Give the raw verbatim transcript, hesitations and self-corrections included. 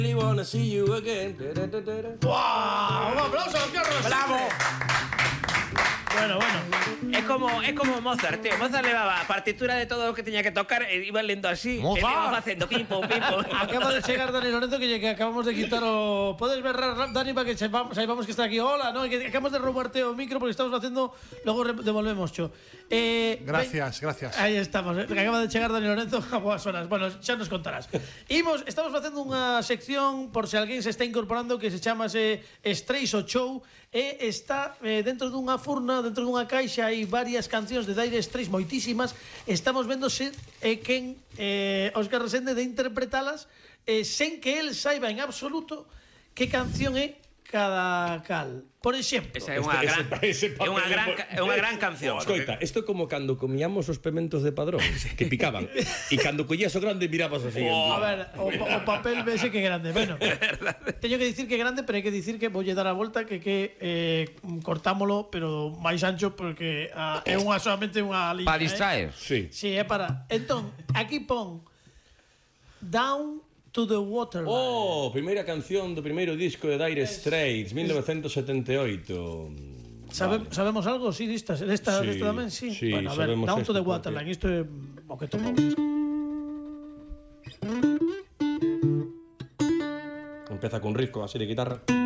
really wanna see you again. ¡Wow! ¡Un aplauso a los Carlos! ¡Bravo! Bueno, bueno. Es como, es como Mozart, tío. Mozart levaba a partitura de todo lo que tenía que tocar e iba lendo así. Mozart. E íbamos facendo pim, pum, pim, pum. Acaba de chegar Dani Lorenzo que, que acabamos de quitar o... Podes berrar, Dani, para que sepamos, saibamos que está aquí. Hola, no, que acabamos de robarte o micro porque estamos facendo, logo devolvemos, cho. Eh, Gracias, ven, gracias. Aí estamos, eh, acaba de chegar Dani Lorenzo a boas horas. Bueno, xa nos contarás. Imos, estamos facendo unha sección por se alguén se está incorporando que se chamase Strays o Show e está eh, dentro dunha furna, dentro dunha caixa hai varias cancións de Dire Straits, moitísimas. Estamos vendo se eh, quen eh, Óscar Resende de interpretalas eh, sen que el saiba en absoluto que canción é cada cal. Por exemplo, Esa é unha gran, ese- ese é unha gran, papel- é unha gran canción. Escoita, isto é como cando comíamos os pementos de Padrón, que picaban. E cando collías o grande mirabas así. a ver, o, o papel vese que grande. Bueno, teño que dicir que grande, pero hai que dicir que voulle dar a volta que que eh, cortámolo, pero máis ancho porque ah, é unha solamente unha liña. Para distraer. Sí. Eh? Sí, é para. Entón, aquí pon Down to the Waterline. Oh, primeira canción do primeiro disco de Dire Straits, mil novecientos setenta e oito. Sabe, Vale. Sabemos algo, sí, desta, desta, Sí, desta tamén, sí. sí, Bueno, a ver, sabemos Down to esto the porque- Waterline, isto é o que tocou. Empeza con riff, así de guitarra.